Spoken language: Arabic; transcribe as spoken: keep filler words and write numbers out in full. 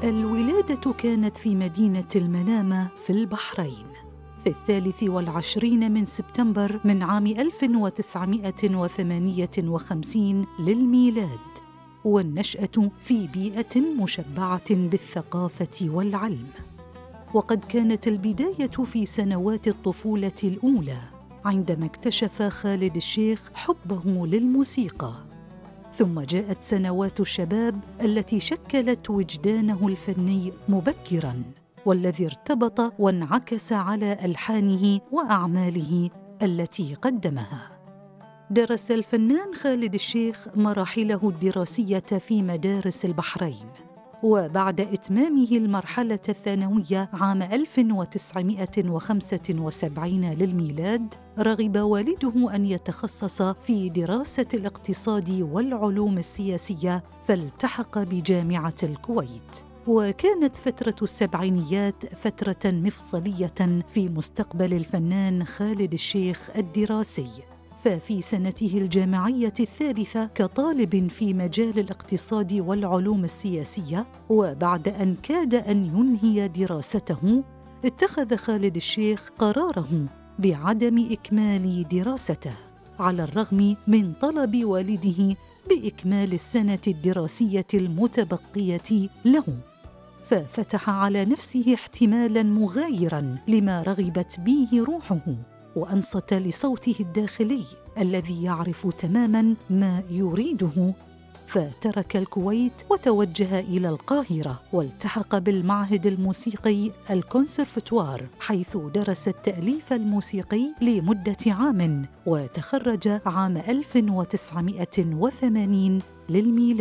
الولادة كانت في مدينة المنامة في البحرين في الثالث والعشرين من سبتمبر من عام ألف وتسعمائة وثمانية وخمسين للميلاد، والنشأة في بيئة مشبعة بالثقافة والعلم. وقد كانت البداية في سنوات الطفولة الأولى عندما اكتشف خالد الشيخ حبه للموسيقى، ثم جاءت سنوات الشباب التي شكلت وجدانه الفني مبكراً، والذي ارتبط وانعكس على ألحانه وأعماله التي قدمها. درس الفنان خالد الشيخ مراحله الدراسية في مدارس البحرين، وبعد إتمامه المرحلة الثانوية عام ألف وتسعمائة وخمسة وسبعين للميلاد، رغب والده أن يتخصص في دراسة الاقتصاد والعلوم السياسية، فالتحق بجامعة الكويت. وكانت فترة السبعينيات فترة مفصلية في مستقبل الفنان خالد الشيخ الدراسي، ففي سنته الجامعية الثالثة كطالب في مجال الاقتصاد والعلوم السياسية، وبعد أن كاد أن ينهي دراسته، اتخذ خالد الشيخ قراره بعدم إكمال دراسته على الرغم من طلب والده بإكمال السنة الدراسية المتبقية له، ففتح على نفسه احتمالاً مغايراً لما رغبت به روحه، وأنصت لصوته الداخلي الذي يعرف تماماً ما يريده، فترك الكويت وتوجه إلى القاهرة، والتحق بالمعهد الموسيقي الكونسرفتوار، حيث درس التأليف الموسيقي لمدة عام، وتخرج عام ألف وتسعمائة وثمانين للميلاد.